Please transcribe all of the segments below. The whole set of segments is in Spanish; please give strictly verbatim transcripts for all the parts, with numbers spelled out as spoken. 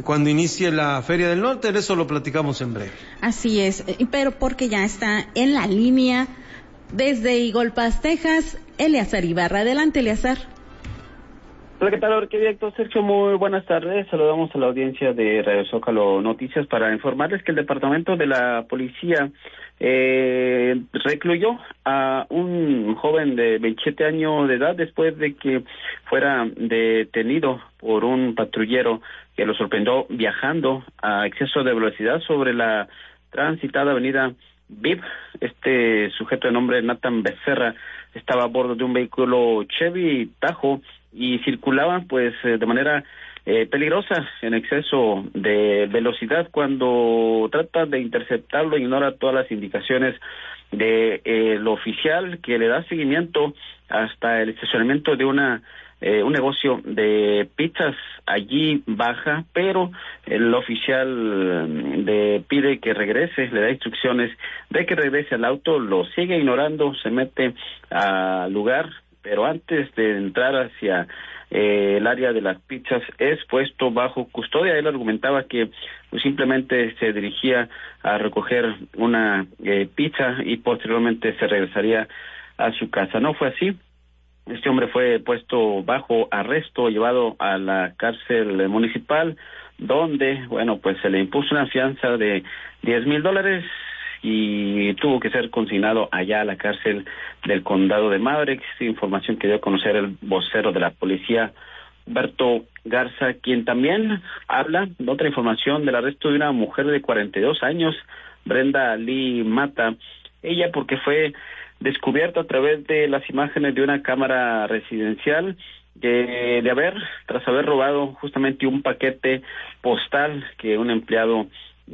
cuando inicie la Feria del Norte, de eso lo platicamos en breve. Así es, pero porque ya está en la línea desde Igolpas, Texas, Eleazar Ibarra. Adelante, Eleazar. Hola, ¿qué tal, arquitecto Sergio? Muy buenas tardes. Saludamos a la audiencia de Radio Zócalo Noticias para informarles que el Departamento de la Policía eh, recluyó a un joven de veintisiete años de edad después de que fuera detenido por un patrullero que lo sorprendió viajando a exceso de velocidad sobre la transitada avenida V I P. Este sujeto de nombre Nathan Becerra estaba a bordo de un vehículo Chevy Tahoe y circulaba pues eh, de manera eh, peligrosa en exceso de velocidad. Cuando trata de interceptarlo, ignora todas las indicaciones de eh, lo oficial, que le da seguimiento hasta el estacionamiento de una eh, un negocio de pizzas. Allí baja, pero el oficial le pide que regrese, le da instrucciones de que regrese al auto, lo sigue ignorando, se mete al lugar, pero antes de entrar hacia eh, el área de las pizzas es puesto bajo custodia. Él argumentaba que pues, simplemente se dirigía a recoger una eh, pizza y posteriormente se regresaría a su casa. No fue así. Este hombre fue puesto bajo arresto, llevado a la cárcel municipal, donde, bueno, pues se le impuso una fianza de diez mil dólares y tuvo que ser consignado allá a la cárcel del condado de Maverick. Información que dio a conocer el vocero de la policía, Humberto Garza, quien también habla de otra información del arresto de una mujer de cuarenta y dos años, Brenda Lee Mata. Ella porque fue descubierta a través de las imágenes de una cámara residencial de, de haber, tras haber robado justamente un paquete postal que un empleado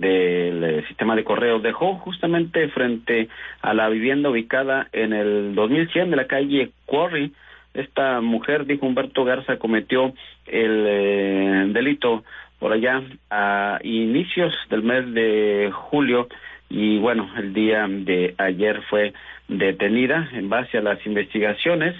del sistema de correos dejó justamente frente a la vivienda ubicada en el dos mil cien de la calle Quarry. Esta mujer, dijo Humberto Garza, cometió el eh, delito por allá a inicios del mes de julio y bueno, el día de ayer fue detenida en base a las investigaciones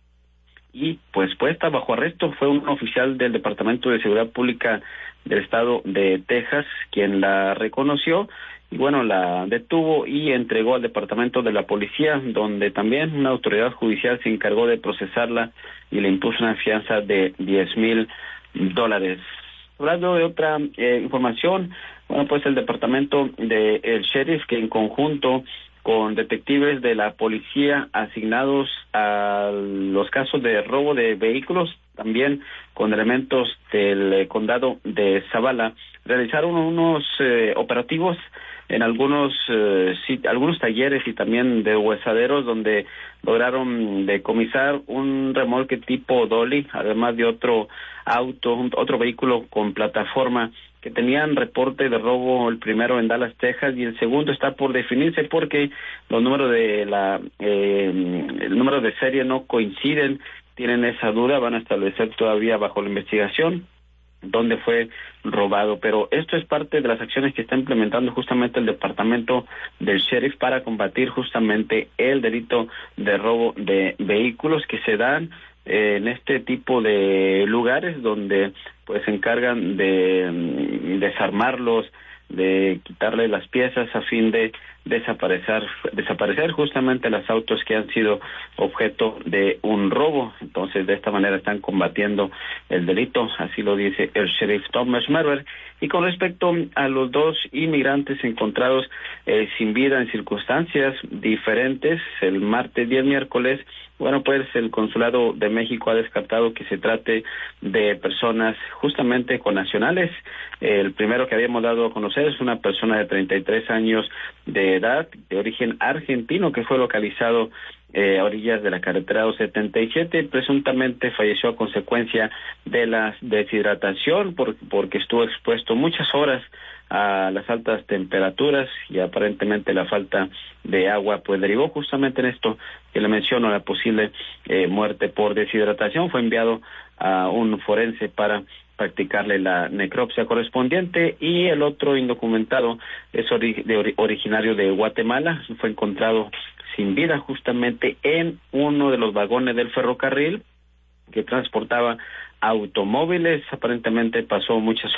y pues puesta bajo arresto. Fue un oficial del Departamento de Seguridad Pública del estado de Texas quien la reconoció y bueno, la detuvo y entregó al Departamento de la Policía, donde también una autoridad judicial se encargó de procesarla y le impuso una fianza de diez mil dólares. Hablando de otra eh, información, bueno, pues el departamento del de sheriff, que en conjunto con detectives de la policía asignados a los casos de robo de vehículos, también con elementos del eh, condado de Zavala, realizaron unos eh, operativos en algunos eh, sí, algunos talleres y también de huesaderos, donde lograron decomisar un remolque tipo dolly, además de otro auto, un, otro vehículo con plataforma que tenían reporte de robo, el primero en Dallas, Texas, y el segundo está por definirse porque los números de la eh, el número de serie no coinciden. Tienen esa duda, van a establecer todavía bajo la investigación dónde fue robado, pero esto es parte de las acciones que está implementando justamente el departamento del sheriff para combatir justamente el delito de robo de vehículos que se dan eh, en este tipo de lugares donde pues se encargan de mm, desarmarlos, de quitarle las piezas a fin de desaparecer desaparecer justamente los autos que han sido objeto de un robo. Entonces de esta manera están combatiendo el delito, así lo dice el sheriff Thomas Merver. Y con respecto a los dos inmigrantes encontrados eh, sin vida en circunstancias diferentes el martes y el miércoles, bueno, pues el Consulado de México ha descartado que se trate de personas justamente connacionales. El primero que habíamos dado a conocer es una persona de treinta y tres años de edad, de origen argentino, que fue localizado eh, a orillas de la carretera dos setenta y siete, presuntamente falleció a consecuencia de la deshidratación por, porque estuvo expuesto muchas horas a las altas temperaturas y aparentemente la falta de agua pues derivó justamente en esto que le menciono, la posible eh, muerte por deshidratación. Fue enviado a un forense para practicarle la necropsia correspondiente y el otro indocumentado es ori- de ori- originario de Guatemala, fue encontrado sin vida justamente en uno de los vagones del ferrocarril que transportaba automóviles. Aparentemente pasó muchas